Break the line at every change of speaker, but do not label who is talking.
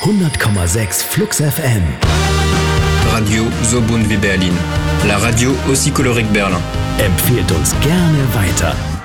100,6 Flux FM.
Radio so bunt wie Berlin. La radio aussi colorée que Berlin.
Empfehlt uns gerne weiter.